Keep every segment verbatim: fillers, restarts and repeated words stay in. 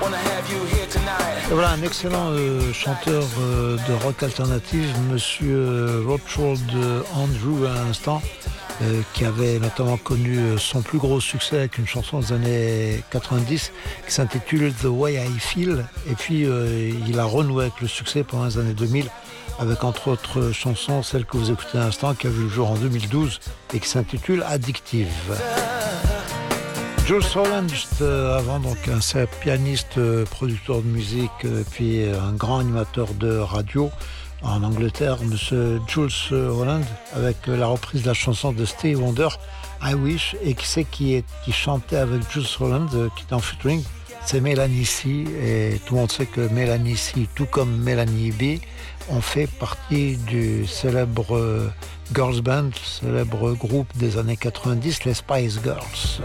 Et voilà un excellent euh, chanteur euh, de rock alternatif, monsieur euh, Rothschild euh, Andrew à l'instant, euh, qui avait notamment connu euh, son plus gros succès avec une chanson des années quatre-vingt-dix qui s'intitule The Way I Feel, et puis euh, il a renoué avec le succès pendant les années deux mille avec entre autres chansons celle que vous écoutez à l'instant qui a vu le jour en deux mille douze et qui s'intitule Addictive. Jools Holland, juste avant, donc un pianiste, producteur de musique, puis un grand animateur de radio en Angleterre, monsieur Jools Holland, avec la reprise de la chanson de Stevie Wonder, I Wish, et qui c'est qui, est, qui chantait avec Jools Holland, qui est en featuring, c'est Mélanie C, et tout le monde sait que Mélanie C, tout comme Mélanie B, ont fait partie du célèbre girls band, célèbre groupe des années quatre-vingt-dix, les Spice Girls.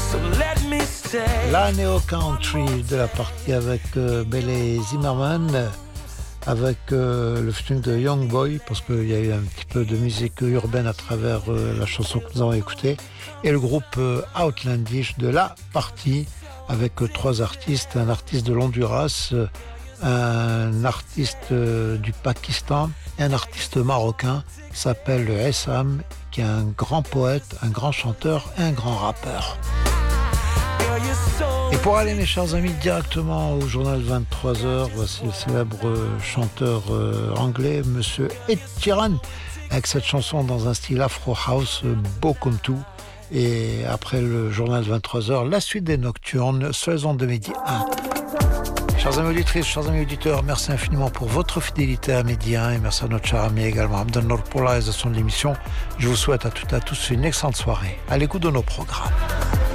La néo-country de la partie avec euh, Bailey Zimmerman, avec euh, le featuring de Young Boy, parce qu'il y a eu un petit peu de musique urbaine à travers euh, la chanson que nous avons écoutée, et le groupe euh, Outlandish de la partie, avec euh, trois artistes, un artiste de l'Honduras, euh, un artiste euh, du Pakistan et un artiste marocain qui s'appelle Essam, qui est un grand poète, un grand chanteur et un grand rappeur. Et pour aller, mes chers amis, directement au journal vingt-trois heures, voici le célèbre chanteur euh, anglais, monsieur Ed Sheeran, avec cette chanson dans un style Afro House, Bokuntu. Et après le journal vingt-trois heures, la suite des Nocturnes, saison de Midi un. Chers amis auditrices, chers amis auditeurs, merci infiniment pour votre fidélité à Midi un et merci à notre cher ami également Abdelnour pour la réalisation de l'émission. Je vous souhaite à toutes et à tous une excellente soirée à l'écoute de nos programmes.